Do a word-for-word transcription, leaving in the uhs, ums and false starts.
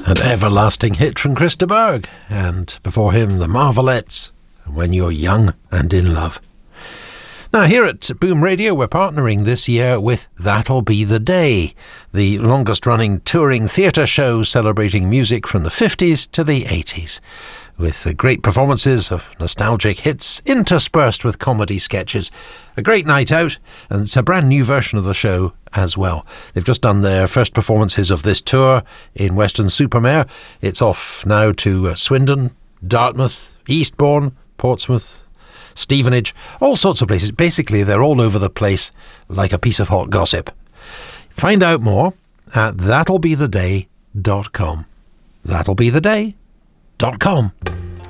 An everlasting hit from Chris de Burgh, and before him the Marvelettes, When You're Young and in Love. Now here at Boom Radio we're partnering this year with That'll Be the Day, the longest running touring theatre show celebrating music from the fifties to the eighties, with the great performances of nostalgic hits interspersed with comedy sketches. A great night out, and it's a brand new version of the show as well. They've just done their first performances of this tour in Weston-super-Mare. It's off now to uh, Swindon, Dartmouth, Eastbourne, Portsmouth, Stevenage, all sorts of places. Basically, they're all over the place like a piece of hot gossip. Find out more at that'll be the day dot com. that'll be the day dot com.